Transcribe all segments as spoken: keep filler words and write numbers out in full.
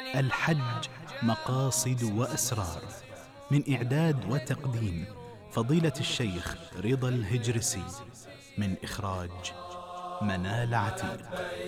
الحج مقاصد وأسرار، من إعداد وتقديم فضيلة الشيخ رضا الهجرسي، من إخراج منال عتيق.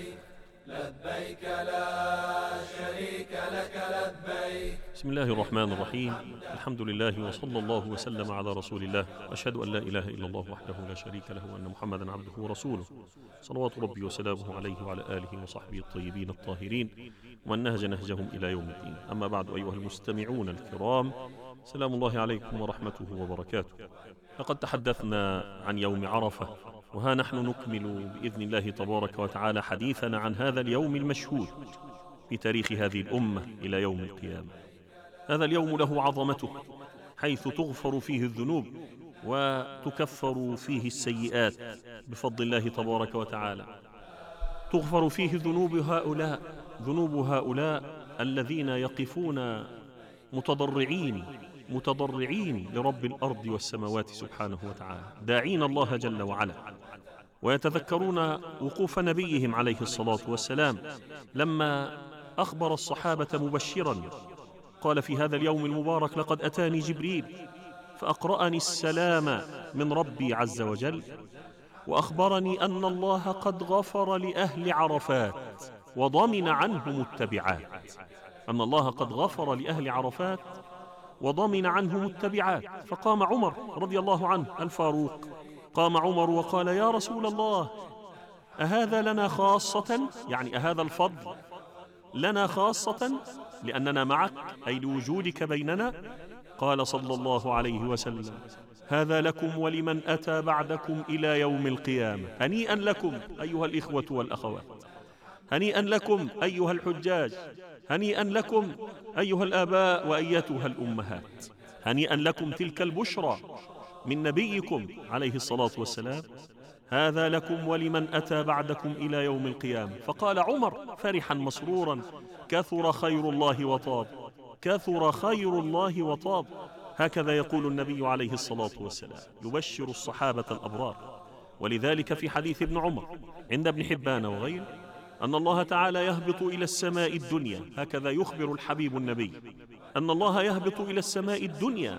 لبيك لا شريك لك لبيك. بسم الله الرحمن الرحيم. الحمد لله وصلى الله وسلم على رسول الله، أشهد أن لا إله إلا الله وحده لا شريك له وأن محمدا عبده ورسوله، صلوات ربي وسلامه عليه وعلى آله وصحبه الطيبين الطاهرين ومن نهج نهجهم إلى يوم الدين. أما بعد، أيها المستمعون الكرام، سلام الله عليكم ورحمته وبركاته. لقد تحدثنا عن يوم عرفة، وها نحن نكمل بإذن الله تبارك وتعالى حديثنا عن هذا اليوم المشهود في تاريخ هذه الأمة إلى يوم القيامة. هذا اليوم له عظمته، حيث تغفر فيه الذنوب وتكفر فيه السيئات بفضل الله تبارك وتعالى. تغفر فيه ذنوب هؤلاء ذنوب هؤلاء الذين يقفون متضرعين متضرعين لرب الأرض والسماوات سبحانه وتعالى، داعين الله جل وعلا، ويتذكرون وقوف نبيهم عليه الصلاة والسلام لما أخبر الصحابة مبشرا، قال في هذا اليوم المبارك: لقد أتاني جبريل فأقرأني السلام من ربي عز وجل، وأخبرني أن الله قد غفر لأهل عرفات وضمن عنهم التبعات. أن الله قد غفر لأهل عرفات وضمن عنهم التبعات. فقام عمر رضي الله عنه الفاروق، قام عمر وقال: يا رسول الله، أهذا لنا خاصة؟ يعني أهذا الفضل لنا خاصة لأننا معك، أي لوجودك بيننا؟ قال صلى الله عليه وسلم: هذا لكم ولمن أتى بعدكم إلى يوم القيامة. هنيئا لكم أيها الإخوة والأخوات، هنيئا لكم أيها الحجاج، هنيئا لكم أيها الآباء وأيتها الأمهات، هنيئا لكم تلك البشرى من نبيكم عليه الصلاة والسلام: هذا لكم ولمن أتى بعدكم إلى يوم القيامة. فقال عمر فرحا مسرورا: كثر خير الله وطاب، كثر خير الله وطاب. هكذا يقول النبي عليه الصلاة والسلام، يبشر الصحابة الأبرار. ولذلك في حديث ابن عمر عند ابن حبان وغيره أن الله تعالى يهبط إلى السماء الدنيا، هكذا يخبر الحبيب النبي أن الله يهبط إلى السماء الدنيا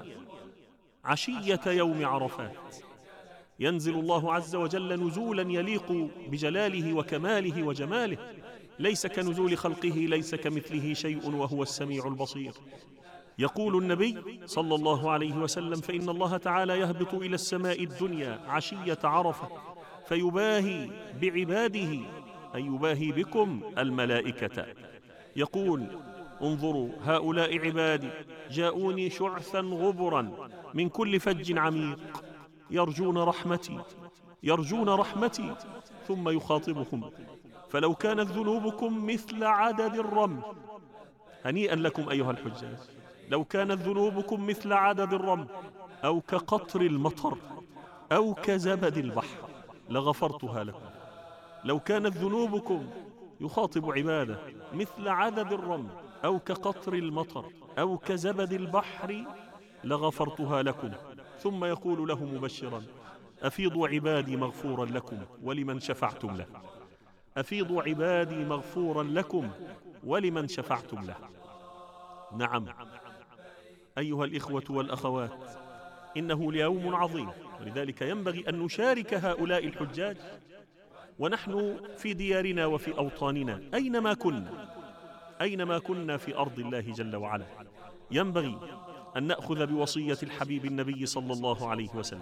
عشية يوم عرفات، ينزل الله عز وجل نزولا يليق بجلاله وكماله وجماله، ليس كنزول خلقه، ليس كمثله شيء وهو السميع البصير. يقول النبي صلى الله عليه وسلم: فإن الله تعالى يهبط إلى السماء الدنيا عشية عرفة فيباهي بعباده، أي يباهي بكم الملائكة، يقول: انظروا هؤلاء عبادي جاءوني شعثا غبرا من كل فج عميق، يرجون رحمتي يرجون رحمتي ثم يخاطبهم: فلو كانت ذنوبكم مثل عدد الرمل. هنيئا لكم أيها الحجاج، لو كانت ذنوبكم مثل عدد الرمل أو كقطر المطر أو كزبد البحر لغفرتها لكم. لو كانت ذنوبكم، يخاطب عباده، مثل عدد الرمل أو كقطر المطر أو كزبد البحر لغفرتها لكم. ثم يقول له مبشرا: أفيضوا عبادي مغفورا لكم ولمن شفعتم له، أفيضوا عبادي مغفورا لكم ولمن شفعتم له. نعم أيها الإخوة والأخوات، إنه ليوم عظيم، ولذلك ينبغي أن نشارك هؤلاء الحجاج ونحن في ديارنا وفي أوطاننا، أينما كنا أينما كنا في أرض الله جل وعلا. ينبغي أن نأخذ بوصية الحبيب النبي صلى الله عليه وسلم